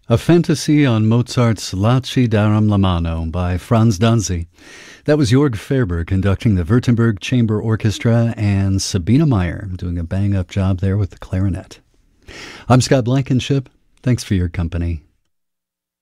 A Fantasy on Mozart's La ci daram la mano by Franz Danzi. That was Jorg Ferber conducting the Württemberg Chamber Orchestra and Sabina Meyer doing a bang-up job there with the clarinet. I'm Scott Blankenship. Thanks for your company.